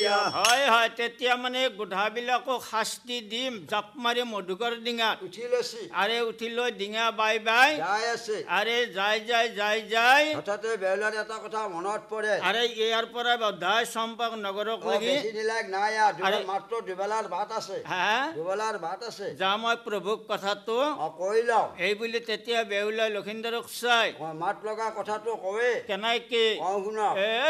হয় হয় তেতিয়া মানে গোধাবিলাকক শাস্তি দিম জাপ মাৰি মধুকৰ ডিঙাত উঠি লৈছি আৰে উঠি লৈ ডিঙা বাই বাই যাই আছে আৰে যাই হঠাতে বেউলাৰ এটা কথা মনত পৰে আৰে ইয়াৰ পৰা বধাই চম্পক নগৰক লাগি বেছি নিলাগ নাই মাত্ৰ দুবেলাৰ ভাত আছে হা দুবেলাৰ ভাত আছে যা মই প্ৰভুক কথাটো কৈ লওঁ এই বুলি তেতিয়া বেউলাই লক্ষিন্দৰক চাই মাত লগা কথাটো কৱে কেনেকে শুনা